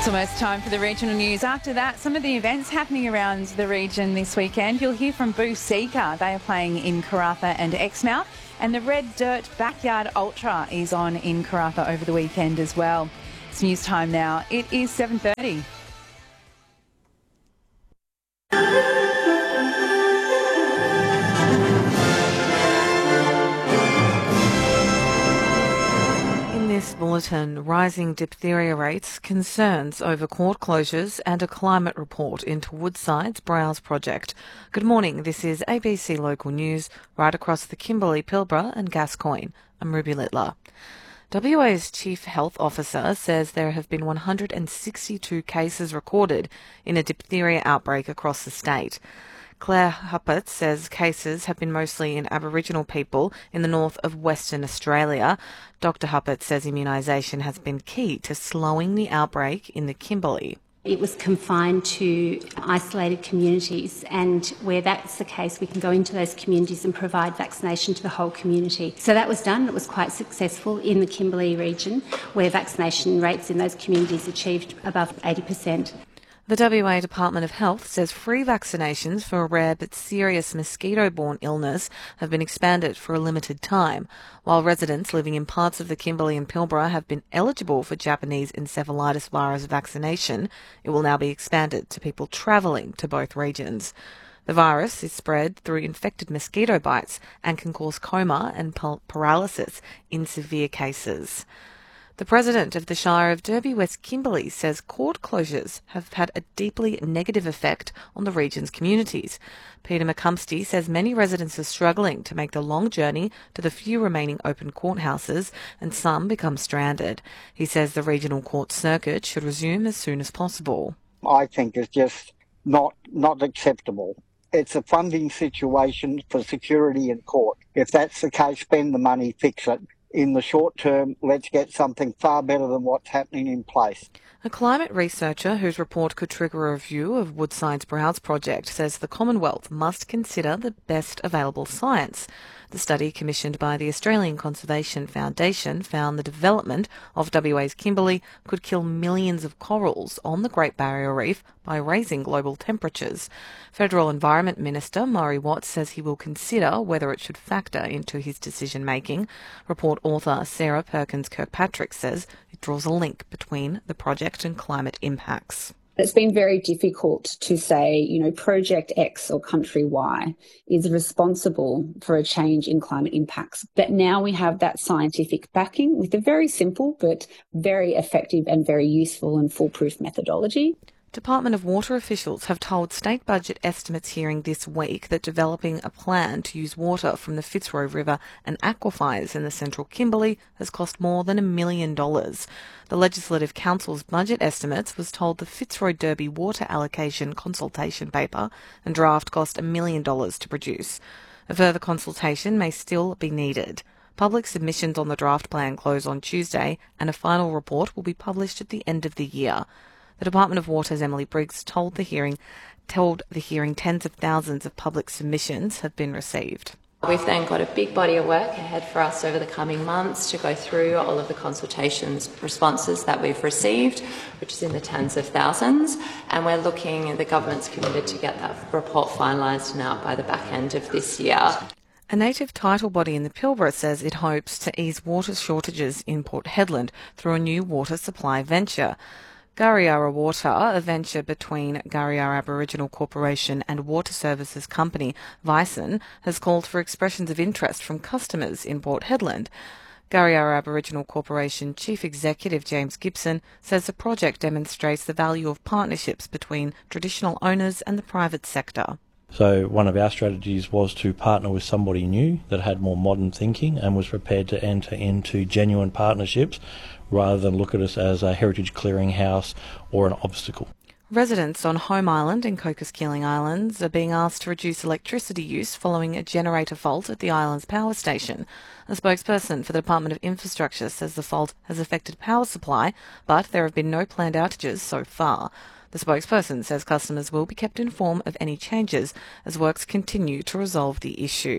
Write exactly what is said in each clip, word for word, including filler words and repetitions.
almost time for the regional news. After that, some of the events happening around the region this weekend. You'll hear from Boo Seeker. They are playing in Karratha and Exmouth. And the Red Dirt Backyard Ultra is on in Karratha over the weekend as well. It's news time now. It is seven thirty. This bulletin, rising diphtheria rates, concerns over court closures and a climate report into Woodside's Browse project. Good morning, this is A B C Local News, right across the Kimberley, Pilbara and Gascoyne. I'm Ruby Littler. W A's Chief Health Officer says there have been one hundred sixty-two cases recorded in a diphtheria outbreak across the state. Claire Huppert says cases have been mostly in Aboriginal people in the north of Western Australia. Doctor Huppert says immunisation has been key to slowing the outbreak in the Kimberley. It was confined to isolated communities, and where that's the case, we can go into those communities and provide vaccination to the whole community. So that was done. It was quite successful in the Kimberley region, where vaccination rates in those communities achieved above eighty percent. The W A Department of Health says free vaccinations for a rare but serious mosquito-borne illness have been expanded for a limited time. While residents living in parts of the Kimberley and Pilbara have been eligible for Japanese encephalitis virus vaccination, it will now be expanded to people travelling to both regions. The virus is spread through infected mosquito bites and can cause coma and paralysis in severe cases. The President of the Shire of Derby West Kimberley says court closures have had a deeply negative effect on the region's communities. Peter McCumsty says many residents are struggling to make the long journey to the few remaining open courthouses, and some become stranded. He says the regional court circuit should resume as soon as possible. I think it's just not, not acceptable. It's a funding situation for security in court. If that's the case, spend the money, fix it. In the short term, let's get something far better than what's happening in place. A climate researcher whose report could trigger a review of Woodside's Browse project says the Commonwealth must consider the best available science. The study, commissioned by the Australian Conservation Foundation, found the development of W A's Kimberley could kill millions of corals on the Great Barrier Reef by raising global temperatures. Federal Environment Minister Murray Watt says he will consider whether it should factor into his decision-making. Report author Sarah Perkins Kirkpatrick says it draws a link between the project and climate impacts. It's been very difficult to say, you know, Project X or Country Y is responsible for a change in climate impacts. But now we have that scientific backing with a very simple but very effective and very useful and foolproof methodology. Department of Water officials have told State Budget Estimates hearing this week that developing a plan to use water from the Fitzroy River and aquifers in the central Kimberley has cost more than a million dollars. The Legislative Council's budget estimates was told the Fitzroy Derby water allocation consultation paper and draft cost a million dollars to produce. A further consultation may still be needed. Public submissions on the draft plan close on Tuesday, and a final report will be published at the end of the year. The Department of Water's Emily Briggs told the hearing told the hearing tens of thousands of public submissions have been received. We've then got a big body of work ahead for us over the coming months to go through all of the consultations responses that we've received, which is in the tens of thousands, and we're looking, the government's committed to get that report finalised and out by the back end of this year. A native title body in the Pilbara says it hopes to ease water shortages in Port Hedland through a new water supply venture. Garriara Water, a venture between Garriara Aboriginal Corporation and water services company Vyson, has called for expressions of interest from customers in Port Hedland. Garriara Aboriginal Corporation Chief Executive James Gibson says the project demonstrates the value of partnerships between traditional owners and the private sector. So one of our strategies was to partner with somebody new that had more modern thinking and was prepared to enter into genuine partnerships rather than look at us as a heritage clearinghouse or an obstacle. Residents on Home Island and Cocos Keeling Islands are being asked to reduce electricity use following a generator fault at the island's power station. A spokesperson for the Department of Infrastructure says the fault has affected power supply, but there have been no planned outages so far. The spokesperson says customers will be kept informed of any changes as works continue to resolve the issue.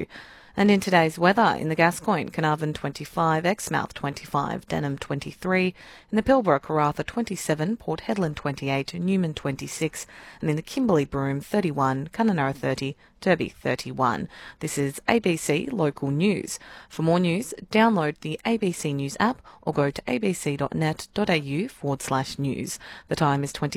And in today's weather, in the Gascoyne, Carnarvon twenty-five, Exmouth twenty-five, Denham twenty-three, in the Pilbara, Karratha twenty-seven, Port Hedland twenty-eight, Newman twenty-six, and in the Kimberley, Broome thirty-one, Kununurra thirty, Derby thirty-one. This is A B C Local News. For more news, download the A B C News app or go to abc.net.au forward slash news. The time is twenty